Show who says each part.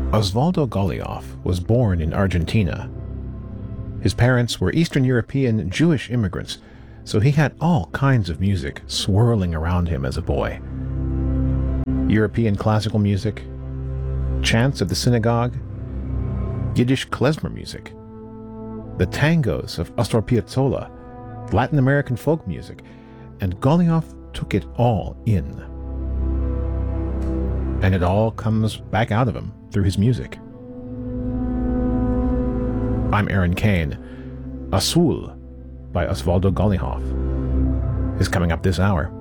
Speaker 1: Osvaldo Golijov was born in Argentina. His parents were Eastern European Jewish immigrants, so he had all kinds of music swirling around him as a boy. European classical music, chants of the synagogue, Yiddish klezmer music, the tangos of Astor Piazzolla, Latin American folk music, and Golijov took it all in. And it all comes back out of him through his music. I'm Aaron Kane. Azul by Osvaldo Golijov is coming up this hour.